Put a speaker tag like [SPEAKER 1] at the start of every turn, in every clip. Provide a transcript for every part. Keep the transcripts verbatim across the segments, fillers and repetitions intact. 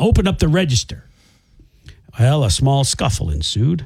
[SPEAKER 1] open up the register. Well, a small scuffle ensued.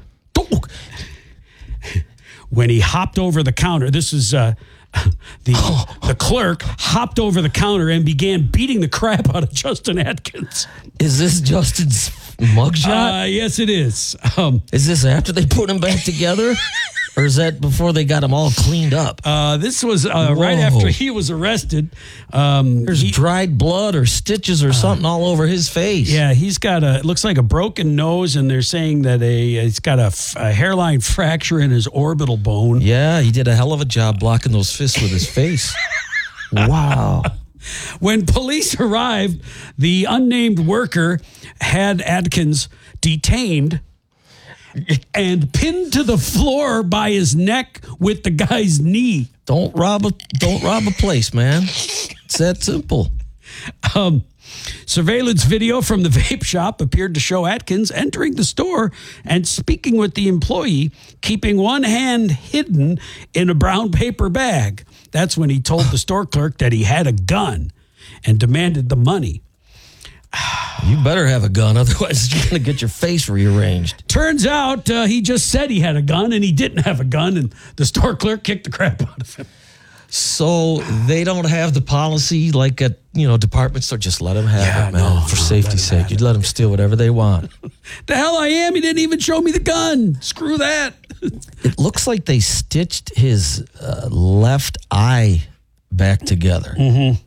[SPEAKER 1] When he hopped over the counter, this is uh, the the clerk hopped over the counter and began beating the crap out of Justin Atkins.
[SPEAKER 2] Is this Justin's mugshot?
[SPEAKER 1] Uh, yes, it is. Um,
[SPEAKER 2] is this after they put him back together? Or is that before they got him all cleaned up?
[SPEAKER 1] Uh, this was uh, right after he was arrested. Um,
[SPEAKER 2] There's
[SPEAKER 1] he,
[SPEAKER 2] dried blood or stitches or uh, something all over his face.
[SPEAKER 1] Yeah, he's got a, it looks like a broken nose, and they're saying that a he's got a, a hairline fracture in his orbital bone.
[SPEAKER 2] Yeah, he did a hell of a job blocking those fists with his face. Wow.
[SPEAKER 1] When police arrived, the unnamed worker had Atkins detained and pinned to the floor by his neck with the guy's knee.
[SPEAKER 2] Don't rob a don't rob a place, man. It's that simple.
[SPEAKER 1] Um, surveillance video from the vape shop appeared to show Atkins entering the store and speaking with the employee, keeping one hand hidden in a brown paper bag. That's when he told the store clerk that he had a gun and demanded the money.
[SPEAKER 2] You better have a gun, otherwise you're going to get your face rearranged.
[SPEAKER 1] Turns out uh, he just said he had a gun, and he didn't have a gun, and the store clerk kicked the crap out of him.
[SPEAKER 2] So they don't have the policy like at, you know, department store. Just let them have
[SPEAKER 1] yeah,
[SPEAKER 2] it, man,
[SPEAKER 1] no,
[SPEAKER 2] for
[SPEAKER 1] no,
[SPEAKER 2] safety's sake. You'd let them steal whatever they want.
[SPEAKER 1] The hell I am. He didn't even show me the gun. Screw that.
[SPEAKER 2] It looks like they stitched his uh, left eye back together.
[SPEAKER 1] Mm-hmm.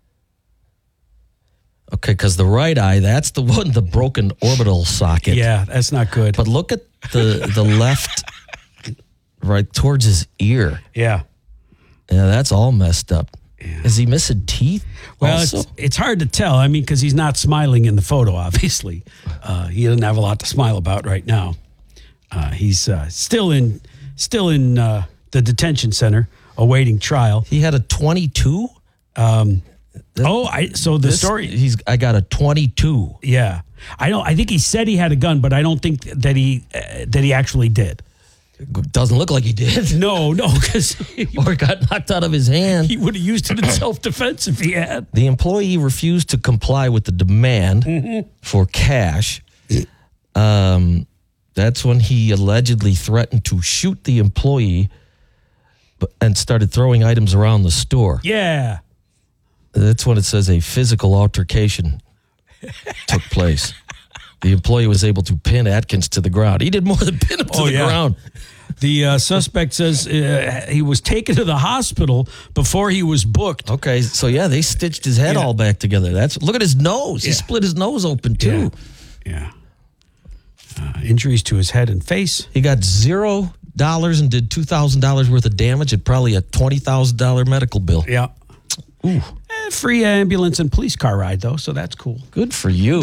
[SPEAKER 2] Okay, because the right eye, that's the one, the broken orbital socket.
[SPEAKER 1] Yeah, that's not good.
[SPEAKER 2] But look at the the left, right towards his ear.
[SPEAKER 1] Yeah.
[SPEAKER 2] Yeah, that's all messed up.
[SPEAKER 1] Yeah.
[SPEAKER 2] Is he missing teeth?
[SPEAKER 1] Well,
[SPEAKER 2] also?
[SPEAKER 1] it's, it's hard to tell. I mean, because he's not smiling in the photo, obviously. Uh, he doesn't have a lot to smile about right now. Uh, he's uh, still in still in uh, the detention center awaiting trial.
[SPEAKER 2] He had a twenty-two?
[SPEAKER 1] Um Oh, I so the
[SPEAKER 2] this,
[SPEAKER 1] story.
[SPEAKER 2] He's I got a twenty-two.
[SPEAKER 1] Yeah, I don't. I think he said he had a gun, but I don't think that he uh, that he actually did.
[SPEAKER 2] Doesn't look like he did.
[SPEAKER 1] No, no, because
[SPEAKER 2] or got knocked out of his hand.
[SPEAKER 1] He would have used it in self-defense if he had.
[SPEAKER 2] The employee refused to comply with the demand mm-hmm. for cash. Um, that's when he allegedly threatened to shoot the employee, but, and started throwing items around the store.
[SPEAKER 1] Yeah.
[SPEAKER 2] That's when it says a physical altercation took place. The employee was able to pin Atkins to the ground. He did more than pin him to
[SPEAKER 1] oh,
[SPEAKER 2] the
[SPEAKER 1] yeah.
[SPEAKER 2] ground.
[SPEAKER 1] The uh, suspect says uh, he was taken to the hospital before he was booked.
[SPEAKER 2] Okay, so yeah, they stitched his head
[SPEAKER 1] yeah.
[SPEAKER 2] all back together. That's look at his nose.
[SPEAKER 1] Yeah.
[SPEAKER 2] He split his nose open too.
[SPEAKER 1] Yeah. yeah. Uh, injuries to his head and face.
[SPEAKER 2] He got zero dollars and did two thousand dollars worth of damage at probably a twenty thousand dollars medical bill.
[SPEAKER 1] Yeah.
[SPEAKER 2] Ooh.
[SPEAKER 1] Eh, free ambulance and police car ride, though, so that's cool.
[SPEAKER 2] Good for you.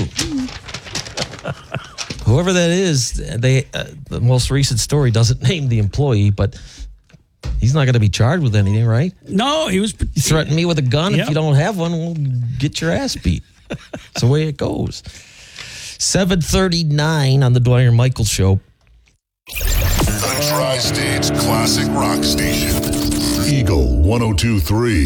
[SPEAKER 2] Whoever that is, they uh, the most recent story doesn't name the employee, but he's not going to be charged with anything, right?
[SPEAKER 1] No, he was...
[SPEAKER 2] You threaten me with a gun.
[SPEAKER 1] Yep.
[SPEAKER 2] If you don't have one, we'll get your ass beat. That's the way it goes. seven thirty-nine on the Dwyer Michaels Show.
[SPEAKER 3] The Tri-State's classic rock station. Eagle one oh two three.